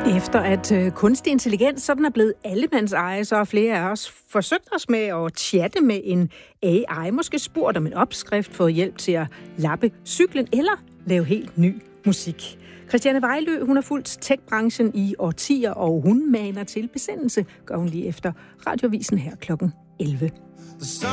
Efter at kunstig intelligens sådan er blevet allemandseje, så har flere af os forsøgt os med at chatte med en AI. Måske spurgt om en opskrift, fået hjælp til at lappe cyklen eller lave helt ny musik. Christiane Vejlø, hun har fulgt tech-branchen i årtier, og hun maner til besindelse, gør hun lige efter Radiovisen her klokken 11.